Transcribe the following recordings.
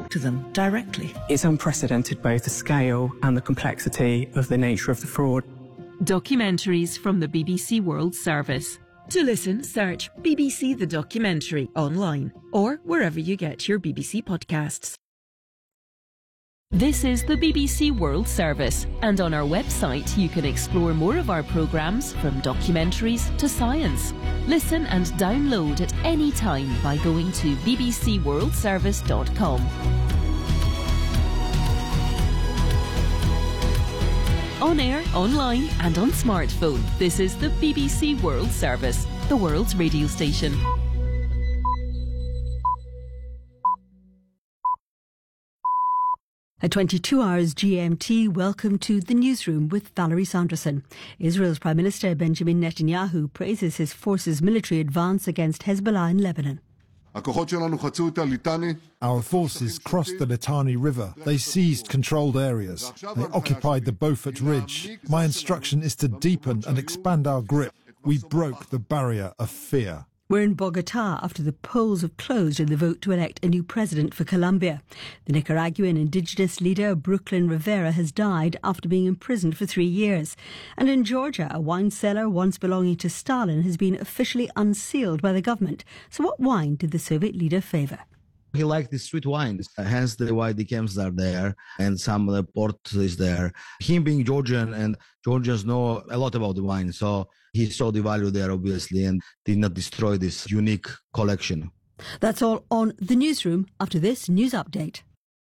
talk to them directly. It's unprecedented, both the scale and the complexity of the nature of the fraud. Documentaries from the BBC World Service. To listen, search BBC The Documentary online or wherever you get your BBC podcasts. This is the BBC World Service, and on our website you can explore more of our programmes, from documentaries to science. Listen and download at any time by going to bbcworldservice.com. On air, online and on smartphone, this is the BBC World Service, the world's radio station. At 22 hours GMT, welcome to the newsroom with Valerie Sanderson. Israel's Prime Minister Benjamin Netanyahu praises his forces' military advance against Hezbollah in Lebanon. Our forces crossed the Litani River. They seized controlled areas. They occupied the Beaufort Ridge. My instruction is to deepen and expand our grip. We broke the barrier of fear. We're in Bogota after the polls have closed in the vote to elect a new president for Colombia. The Nicaraguan indigenous leader Brooklyn Rivera has died after being imprisoned for 3 years. And in Georgia, a wine cellar once belonging to Stalin has been officially unsealed by the government. So what wine did the Soviet leader favour? He liked the sweet wines, hence the why the camps are there and some of the port is there. Him being Georgian, and Georgians know a lot about the wine, so he saw the value there, obviously, and did not destroy this unique collection. That's all on The Newsroom after this news update.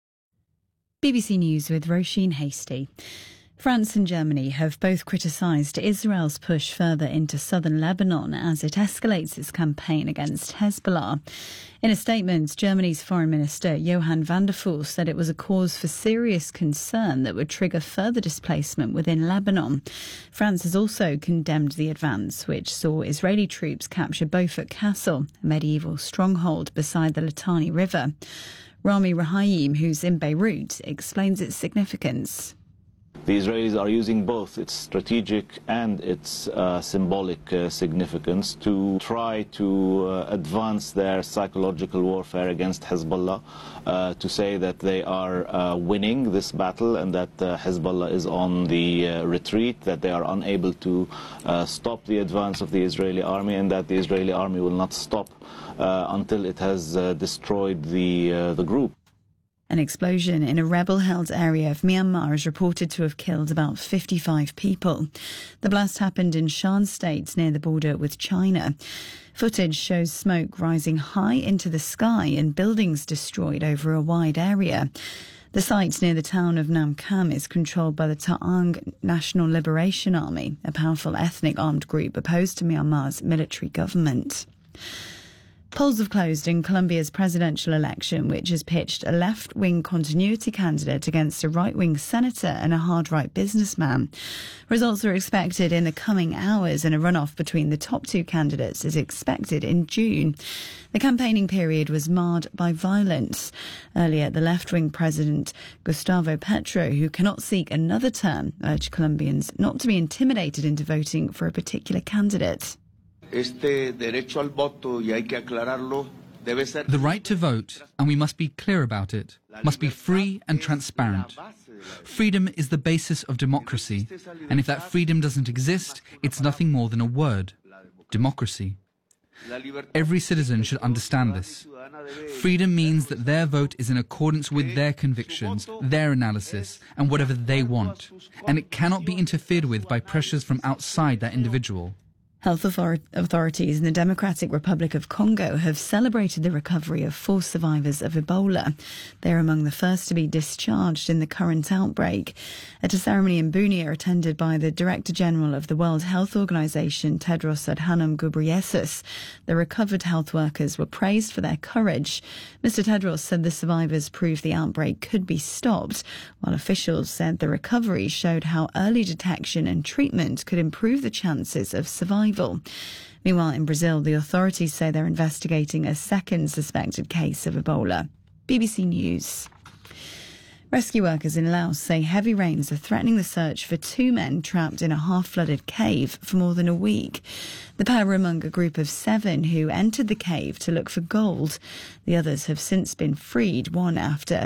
BBC News with Roisin Hasty. France and Germany have both criticised Israel's push further into southern Lebanon as it escalates its campaign against Hezbollah. In a statement, Germany's Foreign Minister Johann van der Fuss said it was a cause for serious concern that would trigger further displacement within Lebanon. France has also condemned the advance, which saw Israeli troops capture Beaufort Castle, a medieval stronghold beside the Litani River. Rami Rahim, who's in Beirut, explains its significance. The Israelis are using both its strategic and its symbolic significance to try to advance their psychological warfare against Hezbollah, to say that they are winning this battle and that Hezbollah is on the retreat, that they are unable to stop the advance of the Israeli army, and that the Israeli army will not stop until it has destroyed the group. An explosion in a rebel-held area of Myanmar is reported to have killed about 55 people. The blast happened in Shan State near the border with China. Footage shows smoke rising high into the sky and buildings destroyed over a wide area. The site near the town of Nam Kam is controlled by the Ta'ang National Liberation Army, a powerful ethnic armed group opposed to Myanmar's military government. Polls have closed in Colombia's presidential election, which has pitched a left-wing continuity candidate against a right-wing senator and a hard-right businessman. Results are expected in the coming hours, and a runoff between the top two candidates is expected in June. The campaigning period was marred by violence. Earlier, the left-wing president, Gustavo Petro, who cannot seek another term, urged Colombians not to be intimidated into voting for a particular candidate. The right to vote, and we must be clear about it, must be free and transparent. Freedom is the basis of democracy, and if that freedom doesn't exist, it's nothing more than a word: democracy. Every citizen should understand this. Freedom means that their vote is in accordance with their convictions, their analysis, and whatever they want, and it cannot be interfered with by pressures from outside that individual. Health authorities in the Democratic Republic of Congo have celebrated the recovery of 4 survivors of Ebola. They're among the first to be discharged in the current outbreak. At a ceremony in Bunia attended by the Director General of the World Health Organization, Tedros Adhanom Ghebreyesus, the recovered health workers were praised for their courage. Mr. Tedros said the survivors proved the outbreak could be stopped, while officials said the recovery showed how early detection and treatment could improve the chances of survival. Meanwhile, in Brazil, the authorities say they're investigating a second suspected case of Ebola. BBC News. Rescue workers in Laos say heavy rains are threatening the search for 2 men trapped in a half-flooded cave for more than a week. The pair were among a group of 7 who entered the cave to look for gold. The others have since been freed, one after